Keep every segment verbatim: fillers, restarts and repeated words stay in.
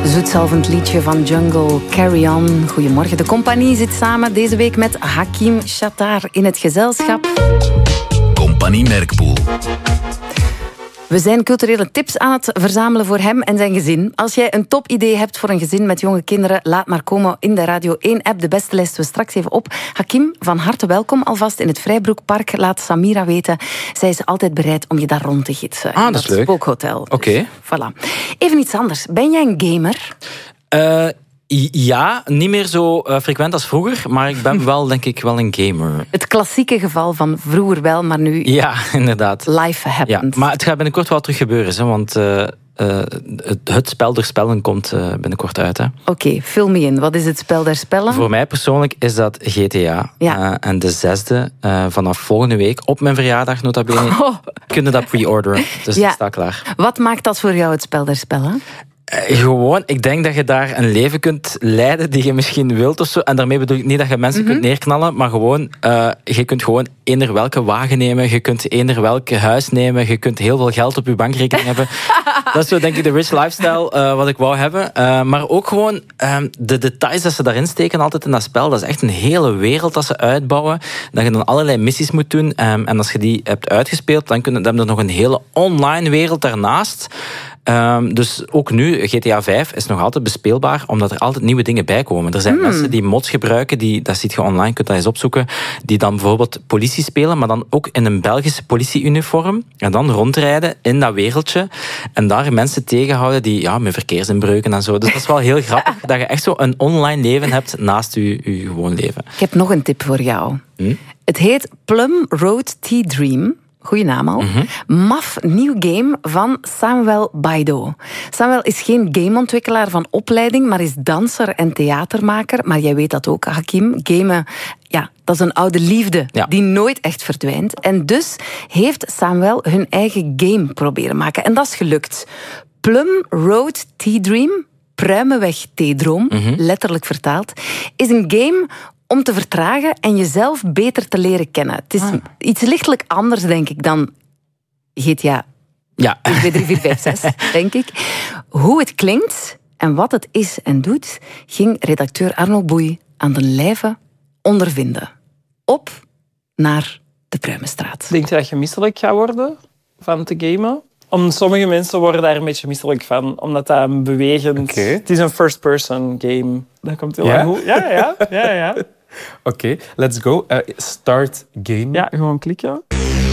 Zoetzalvend liedje van Jungle, Carry On. Goedemorgen. De compagnie zit samen deze week met Hakim Shatar in het gezelschap. Compagnie Merkpoel. We zijn culturele tips aan het verzamelen voor hem en zijn gezin. Als jij een topidee hebt voor een gezin met jonge kinderen, laat maar komen in de Radio één-app. De beste lijsten we straks even op. Hakim, van harte welkom alvast in het Vrijbroekpark. Laat Samira weten. Zij is altijd bereid om je daar rond te gidsen. Ah, dat is leuk. Spookhotel. Oké. Okay. Dus, voilà. Even iets anders. Ben jij een gamer? Uh, ja, niet meer zo uh, frequent als vroeger, maar ik ben wel, denk ik, wel een gamer. Het klassieke geval van vroeger wel, maar nu... Ja, inderdaad. Life happens. Ja, maar het gaat binnenkort wel terug gebeuren, hè, want uh, uh, het, het spel der spellen komt uh, binnenkort uit. Oké, okay, vul me in. Wat is het spel der spellen? Voor mij persoonlijk is dat G T A. Ja. Uh, en de zesde, uh, vanaf volgende week, op mijn verjaardag nota bene, oh. kunnen dat pre-orderen. Dus ja. Dat staat klaar. Wat maakt dat voor jou het spel der spellen? Gewoon, ik denk dat je daar een leven kunt leiden die je misschien wilt of zo. En daarmee bedoel ik niet dat je mensen mm-hmm. kunt neerknallen, maar gewoon, uh, je kunt gewoon eender welke wagen nemen, je kunt eender welke huis nemen, je kunt heel veel geld op je bankrekening hebben. Dat is zo, denk ik, de rich lifestyle uh, wat ik wou hebben. Uh, maar ook gewoon um, de details dat ze daarin steken altijd in dat spel. Dat is echt een hele wereld dat ze uitbouwen. Dat je dan allerlei missies moet doen. Um, en als je die hebt uitgespeeld, dan, kun je, dan heb je nog een hele online wereld daarnaast. Um, dus ook nu, G T A vijf is nog altijd bespeelbaar, omdat er altijd nieuwe dingen bij komen. Er zijn mm. mensen die mods gebruiken, die, dat ziet je online, kunt dat eens opzoeken, die dan bijvoorbeeld politie spelen, maar dan ook in een Belgische politieuniform, en dan rondrijden in dat wereldje, en daar mensen tegenhouden die, ja, met verkeersinbreuken en zo. Dus dat is wel heel grappig, dat je echt zo een online leven hebt naast je, je gewoon leven. Ik heb nog een tip voor jou. Hm? Het heet Plum Road T-Dream. Goeie naam al. Mm-hmm. Maf nieuw game van Samuel Baido. Samuel is geen gameontwikkelaar van opleiding, maar is danser en theatermaker. Maar jij weet dat ook, Hakim. Gamen, ja, dat is een oude liefde ja. die nooit echt verdwijnt. En dus heeft Samuel hun eigen game proberen maken. En dat is gelukt. Plum Road T-Dream, Pruimenweg T-droom, mm-hmm. letterlijk vertaald, is een game om te vertragen en jezelf beter te leren kennen. Het is ah. iets lichtelijk anders, denk ik, dan G T A ja. twee, drie, vier, vijf, zes, denk ik. Hoe het klinkt en wat het is en doet, ging redacteur Arno Boei aan de lijve ondervinden. Op naar de Pruimenstraat. Denk je dat je misselijk gaat worden van te gamen? Om sommige mensen worden daar een beetje misselijk van, omdat dat een bewegend... Okay. Het is een first-person game. Dat komt heel ja? goed. Ja, ja, ja, ja. Oké, okay, let's go. Uh, start game. Ja, gewoon klikken.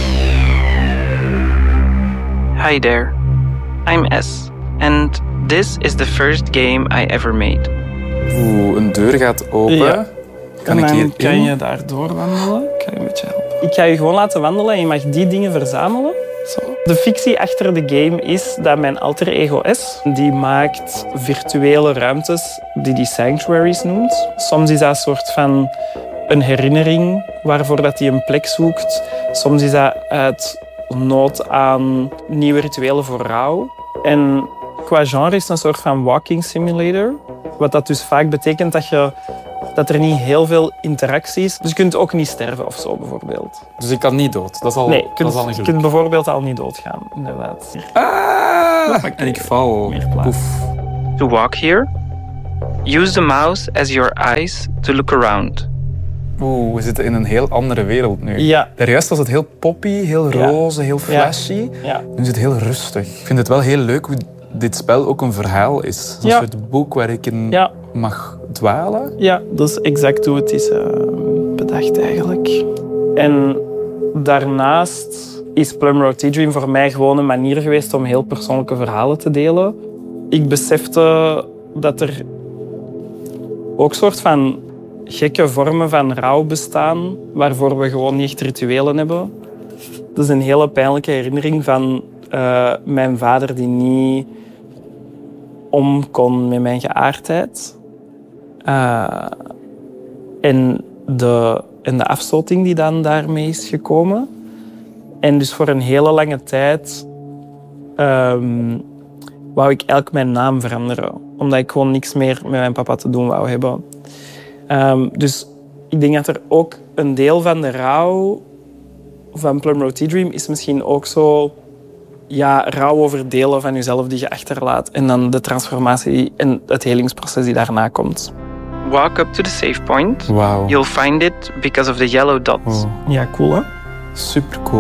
Hi there. I'm S. And this is the first game I ever made. Oeh, een deur gaat open. Ja. Kan en ik dan hier kan in? je daar doorwandelen. Ik ga je een beetje helpen. Ik ga je gewoon laten wandelen en je mag die dingen verzamelen. Zo. De fictie achter de game is dat mijn alter ego S, die maakt virtuele ruimtes die hij sanctuaries noemt. Soms is dat een soort van een herinnering waarvoor dat hij een plek zoekt. Soms is dat uit nood aan nieuwe rituelen voor rouw. En qua genre is het een soort van walking simulator. Wat dat dus vaak betekent dat je dat er niet heel veel interactie is. Dus je kunt ook niet sterven of zo, bijvoorbeeld. Dus ik kan niet dood? Dat is al, nee, je kunt, dat is al een je kunt bijvoorbeeld al niet doodgaan, inderdaad. Ah, en ik val. Poef. To walk here, use the mouse as your eyes to look around. Oeh, we zitten in een heel andere wereld nu. Ja. Daarjuist was het heel poppy, heel roze, heel flashy. Ja. Ja. Nu is het heel rustig. Ik vind het wel heel leuk hoe dit spel ook een verhaal is. Een ja. soort boek waar ik in ja. mag dwalen. Ja, dat is exact hoe het is uh, bedacht eigenlijk. En daarnaast is Plum Road T-Dream voor mij gewoon een manier geweest om heel persoonlijke verhalen te delen. Ik besefte dat er ook soort van gekke vormen van rouw bestaan, waarvoor we gewoon niet echt rituelen hebben. Dat is een hele pijnlijke herinnering van uh, mijn vader die niet om kon met mijn geaardheid. Uh, en, de, en de afstoting die dan daarmee is gekomen. En dus voor een hele lange tijd um, wou ik eigenlijk mijn naam veranderen. Omdat ik gewoon niks meer met mijn papa te doen wou hebben. Um, dus ik denk dat er ook een deel van de rouw van Plum Road T-Dream is misschien ook zo ja, rouw over delen van jezelf die je achterlaat. En dan de transformatie en het helingsproces die daarna komt. Walk up to the save point. Wow. You'll find it because of the yellow dots. Wow. Ja, cool hè? Super cool.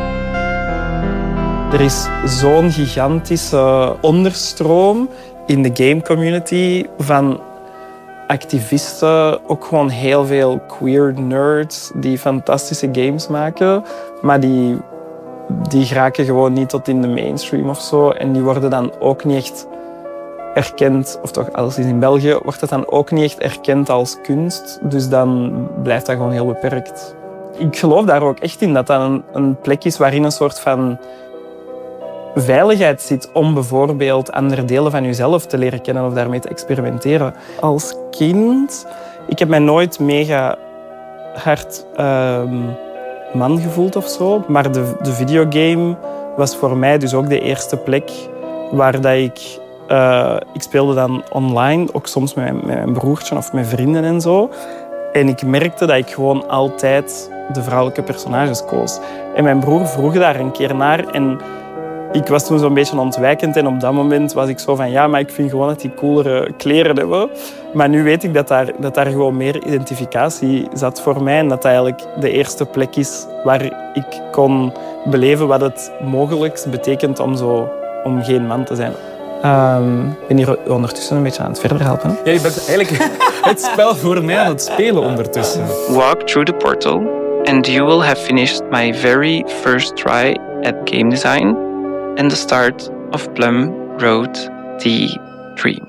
Er is zo'n gigantische onderstroom in de game community van activisten, ook gewoon heel veel queer nerds die fantastische games maken, maar die, die geraken gewoon niet tot in de mainstream of zo. En die worden dan ook niet echt erkend, of toch alles is in België, wordt het dan ook niet echt erkend als kunst. Dus dan blijft dat gewoon heel beperkt. Ik geloof daar ook echt in dat dat een, een plek is waarin een soort van veiligheid zit om bijvoorbeeld andere delen van jezelf te leren kennen of daarmee te experimenteren. Als kind, ik heb mij nooit mega hard uh, man gevoeld of zo, maar de, de videogame was voor mij dus ook de eerste plek waar dat ik... Uh, ik speelde dan online, ook soms met mijn, met mijn broertje of met vrienden en zo. En ik merkte dat ik gewoon altijd de vrouwelijke personages koos. En mijn broer vroeg daar een keer naar en ik was toen zo'n beetje ontwijkend. En op dat moment was ik zo van, ja, maar ik vind gewoon dat die coolere kleren hebben. Maar nu weet ik dat daar, dat daar gewoon meer identificatie zat voor mij. En dat dat eigenlijk de eerste plek is waar ik kon beleven wat het mogelijk betekent om, zo, om geen man te zijn. Um, ik ben hier ondertussen een beetje aan het verder helpen. Ja, je bent eigenlijk het spel voor mij aan het spelen ondertussen. Walk through the portal and you will have finished my very first try at game design and the start of Plum Road T Dream.